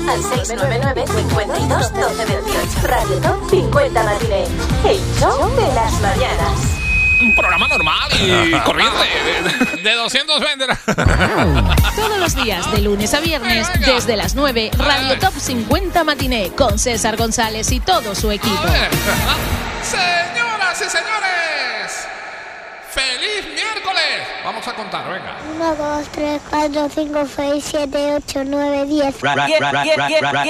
Al 699 52 12 28. Radio Top 50 Matiné. El show de las mañanas. Un programa normal y corriente de 220. Todos los días, de lunes a viernes, desde las 9, Radio Top 50 Matiné, con César González y todo su equipo. Señoras y señores, ¡feliz miércoles! Vamos a contar, venga. 1, 2, 3, 4, 5, 6, 7, 8, 9, 10.